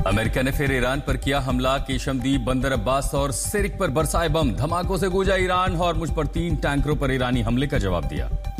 America ने फिर Iran पर किया हमला। केशमद्वीप, बंदर अब्बास और सिरिक पर बरसाए बम। धमाकों से गूंजा ईरान। और मुझ पर 3 टैंकरों पर ईरानी हमले का जवाब दिया।